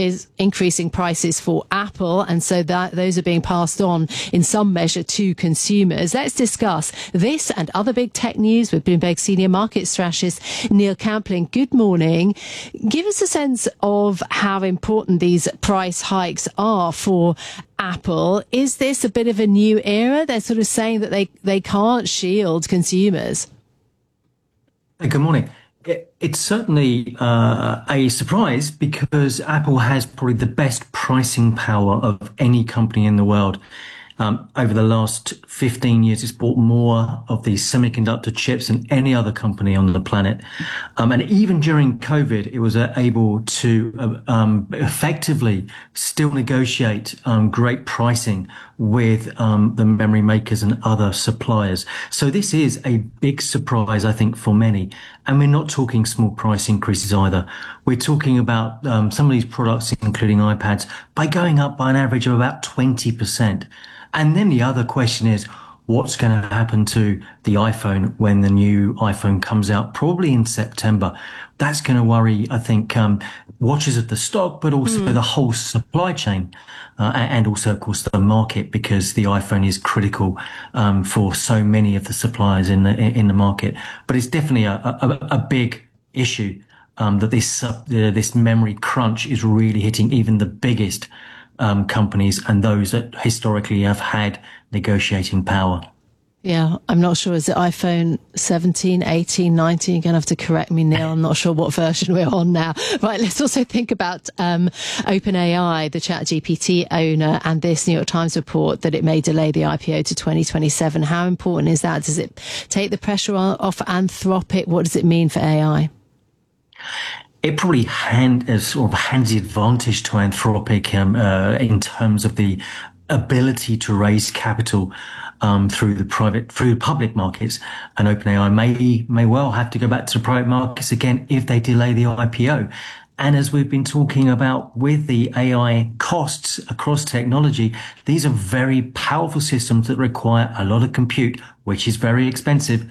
is increasing prices for Apple, and so that those are being passed on in some measure to consumers. Let's discuss this and other big tech news with Bloomberg senior market strategist Neil Campling. Good morning. Give us a sense of how important these price hikes are for Apple. Is this a bit of a new era? They're sort of saying that they can't shield consumers. Hey, good morning. It's certainly a surprise because Apple has probably the best pricing power of any company in the world. Over the last 15 years, it's bought more of these semiconductor chips than any other company on the planet. And even during COVID, it was able to effectively still negotiate great pricing with the memory makers and other suppliers. So this is a big surprise, I think, for many. And we're not talking small price increases either. We're talking about some of these products, including iPads, by going up by an average of about 20%. And then the other question is, what's going to happen to the iPhone when the new iPhone comes out, probably in September? That's going to worry, I think, watchers of the stock, but also the whole supply chain, and also, of course, the market, because the iPhone is critical for so many of the suppliers in the market. But it's definitely a big issue that this memory crunch is really hitting even the biggest companies and those that historically have had negotiating power. Yeah, I'm not sure. Is it iPhone 17, 18, 19? You're going to have to correct me, Neil. I'm not sure what version we're on now. Right, let's also think about OpenAI, the ChatGPT owner, and this New York Times report that it may delay the IPO to 2027. How important is that? Does it take the pressure off Anthropic? What does it mean for AI? It probably hands the advantage to Anthropic in terms of the ability to raise capital through public markets, and OpenAI may well have to go back to the private markets again if they delay the IPO. And as we've been talking about with the AI costs across technology, these are very powerful systems that require a lot of compute, which is very expensive.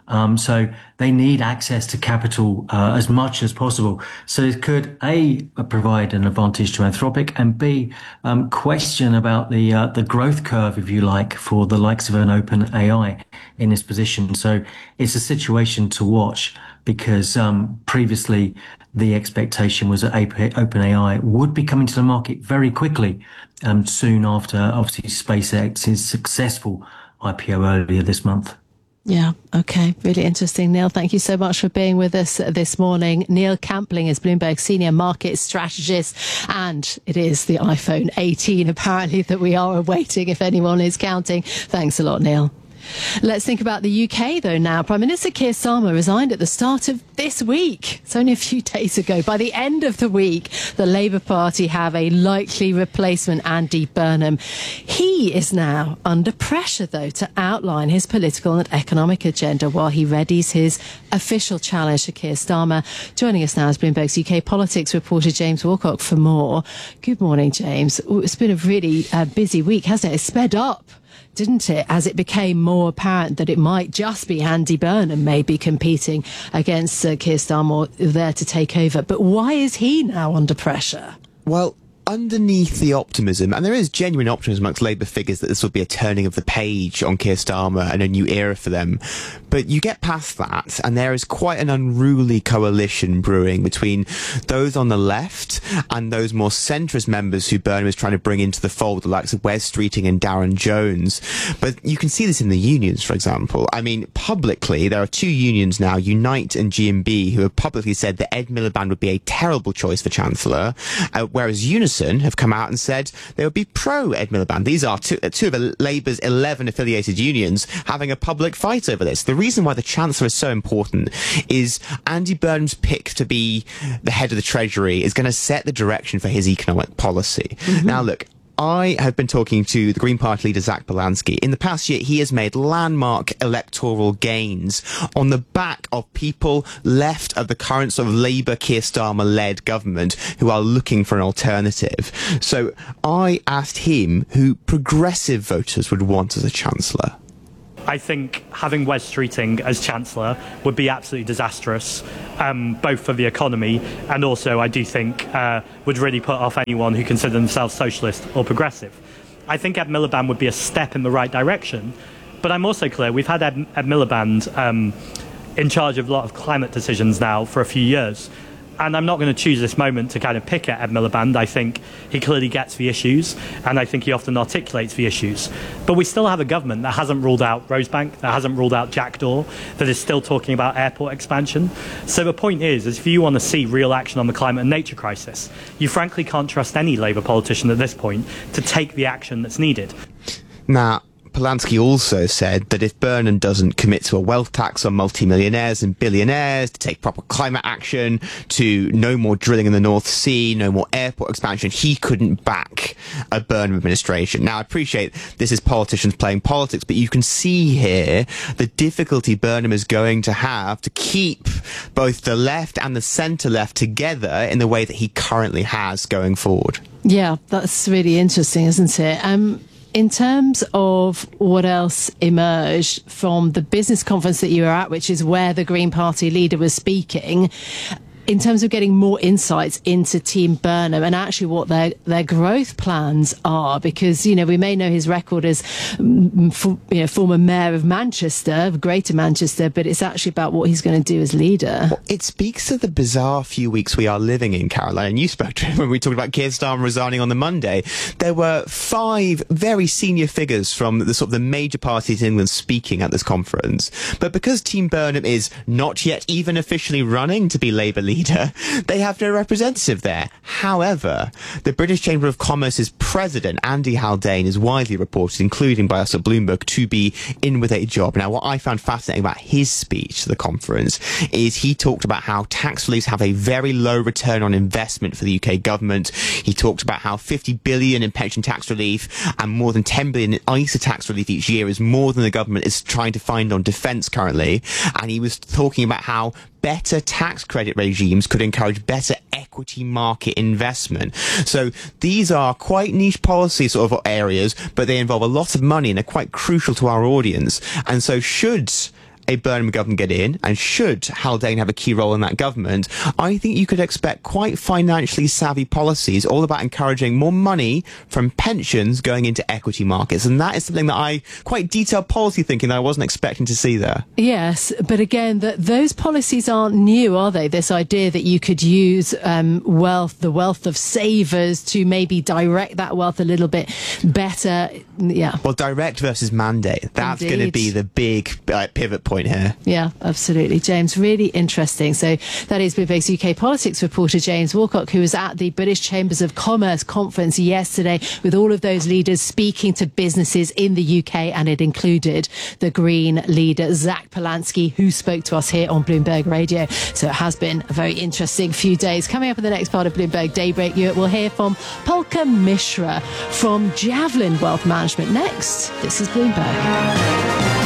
So they need access to capital as much as possible. So it could A, provide an advantage to Anthropic, and B, question about the growth curve, if you like, for the likes of an OpenAI in this position. So it's a situation to watch, because previously the expectation was that OpenAI would be coming to the market very quickly, soon after obviously SpaceX's successful IPO earlier this month. Yeah, okay. Really interesting. Neil, thank you so much for being with us this morning. Neil Campling is Bloomberg senior market strategist, and it is the iPhone 18 apparently that we are awaiting, if anyone is counting. Thanks a lot, Neil. Let's think about the UK, though, now. Prime Minister Keir Starmer resigned at the start of this week. It's only a few days ago. By the end of the week, the Labour Party have a likely replacement, Andy Burnham. He is now under pressure, though, to outline his political and economic agenda while he readies his official challenge to Keir Starmer. Joining us now is Bloomberg's UK politics reporter James Wilcock for more. Good morning, James. It's been a really busy week, hasn't it? It's sped up, didn't it, as it became more apparent that it might just be Andy Burnham maybe competing against Keir Starmer there to take over. But why is he now under pressure? Well, underneath the optimism, and there is genuine optimism amongst Labour figures that this will be a turning of the page on Keir Starmer and a new era for them. But you get past that, and there is quite an unruly coalition brewing between those on the left and those more centrist members who Burnham is trying to bring into the fold, the likes of Wes Streeting and Darren Jones. But you can see this in the unions, for example. I mean, publicly, there are two unions now, Unite and GMB, who have publicly said that Ed Miliband would be a terrible choice for Chancellor, whereas Unison have come out and said they would be pro Ed Miliband. These are two of Labour's 11 affiliated unions having a public fight over this. The reason why the Chancellor is so important is Andy Burnham's pick to be the head of the Treasury is going to set the direction for his economic policy. Mm-hmm. Now, look, I have been talking to the Green Party leader, Zach Belansky. In the past year, he has made landmark electoral gains on the back of people left of the current sort of Labour, Keir Starmer-led government who are looking for an alternative. So I asked him who progressive voters would want as a Chancellor. I think having Wes Streeting as Chancellor would be absolutely disastrous, both for the economy and also, I do think, would really put off anyone who consider themselves socialist or progressive. I think Ed Miliband would be a step in the right direction, but I'm also clear we've had Ed Miliband in charge of a lot of climate decisions now for a few years. And I'm not going to choose this moment to kind of pick at Ed Miliband. I think he clearly gets the issues, and I think he often articulates the issues. But we still have a government that hasn't ruled out Rosebank, that hasn't ruled out Jackdaw, that is still talking about airport expansion. So the point is if you want to see real action on the climate and nature crisis, you frankly can't trust any Labour politician at this point to take the action that's needed. Now, Polanski also said that if Burnham doesn't commit to a wealth tax on multimillionaires and billionaires, to take proper climate action, to no more drilling in the North Sea, no more airport expansion, he couldn't back a Burnham administration. Now, I appreciate this is politicians playing politics, but you can see here the difficulty Burnham is going to have to keep both the left and the centre-left together in the way that he currently has going forward. Yeah, that's really interesting, isn't it? In terms of what else emerged from the business conference that you were at, which is where the Green Party leader was speaking, in terms of getting more insights into Team Burnham and actually what their growth plans are, because, you know, we may know his record as former mayor of Manchester, of Greater Manchester, but it's actually about what he's going to do as leader. Well, it speaks to the bizarre few weeks we are living in, Caroline, and you spoke to him when we talked about Keir Starmer resigning on the Monday. There were 5 very senior figures from the sort of the major parties in England speaking at this conference, but because Team Burnham is not yet even officially running to be Labour leader, they have no representative there. However, the British Chamber of Commerce's president, Andy Haldane, is widely reported, including by us at Bloomberg, to be in with a job. Now, what I found fascinating about his speech to the conference is he talked about how tax reliefs have a very low return on investment for the UK government. He talked about how 50 billion in pension tax relief and more than 10 billion in ISA tax relief each year is more than the government is trying to find on defence currently. And he was talking about how better tax credit regimes could encourage better equity market investment. So these are quite niche policy sort of areas, but they involve a lot of money and are quite crucial to our audience. And so should a Burnham government get in, and should Haldane have a key role in that government, I think you could expect quite financially savvy policies all about encouraging more money from pensions going into equity markets. And that is something that quite detailed policy thinking that I wasn't expecting to see there. Yes, but again, those policies aren't new, are they? This idea that you could use the wealth of savers to maybe direct that wealth a little bit better. Yeah. Well, direct versus mandate. That's going to be the big pivot point here. Yeah, absolutely, James. Really interesting. So that is Bloomberg's UK politics reporter James Woolcock, who was at the British Chambers of Commerce conference yesterday with all of those leaders speaking to businesses in the UK, and it included the Green leader Zach Polanski, who spoke to us here on Bloomberg Radio. So it has been a very interesting few days. Coming up in the next part of Bloomberg Daybreak, we'll hear from Polka Mishra from Javelin Wealth Management next. This is Bloomberg.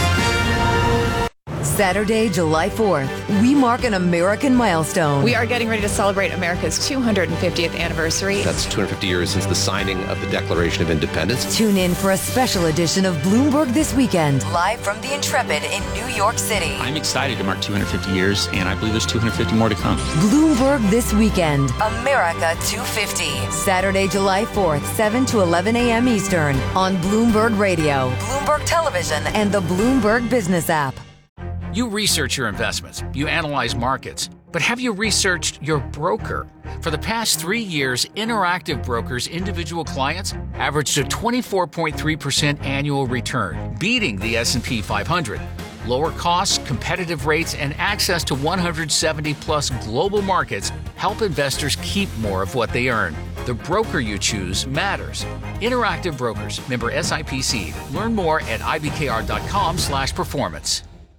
Saturday, July 4th, we mark an American milestone. We are getting ready to celebrate America's 250th anniversary. That's 250 years since the signing of the Declaration of Independence. Tune in for a special edition of Bloomberg This Weekend, live from the Intrepid in New York City. I'm excited to mark 250 years, and I believe there's 250 more to come. Bloomberg This Weekend, America 250. Saturday, July 4th, 7 to 11 a.m. Eastern, on Bloomberg Radio, Bloomberg Television, and the Bloomberg Business app. You research your investments, you analyze markets, but have you researched your broker? For the past 3 years, Interactive Brokers' individual clients averaged a 24.3% annual return, beating the S&P 500. Lower costs, competitive rates, and access to 170-plus global markets help investors keep more of what they earn. The broker you choose matters. Interactive Brokers, member SIPC. Learn more at ibkr.com/performance.